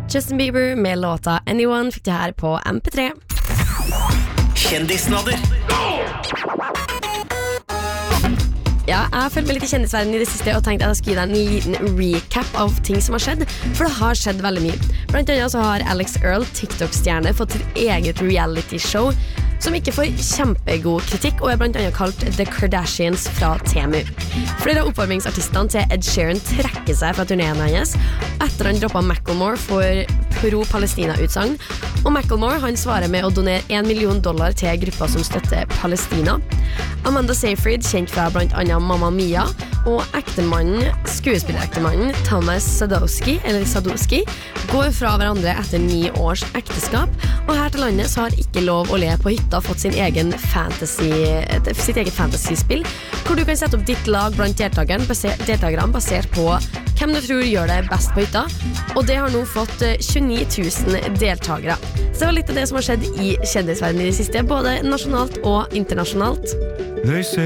Justin Bieber med låta Anyone fikk det her på MP3. Kjendisnadder. Ja, jeg har følt meg litt i kjendisverden i det siste og tenkte at jeg skulle gi deg en liten recap av ting som har skjedd, for det har skjedd veldig mye. Blant annet så har Alex Earl, TikTok-stjerne, fått sitt eget reality-show som ikke får kjempegod kritikk og blant annet kalt The Kardashians fra Temu. Flere av oppvarmingsartistene til Ed Sheeran trekker seg fra turneen hennes etter han droppet Macklemore for pro-Palestina-utsagn, og Macklemore han svarer med å donere $1 million til grupper som støtter Palestina. Amanda Seyfried, kjent fra blant annet Mamma Mia, og skuespillerektemannen Thomas Sadoski, går fra hverandre etter 9 års ekteskap, og her til landet så har ikke Lov å le på hytta fått sitt eget fantasy-spill, hvor du kan sette opp ditt lag blant deltakerne basert på hvem du tror gjør det best på hytta, og det har nå fått 29 000 deltakere. Så det var litt av det som har skjedd i kjendisverdenen i det siste, både nasjonalt og internasjonalt.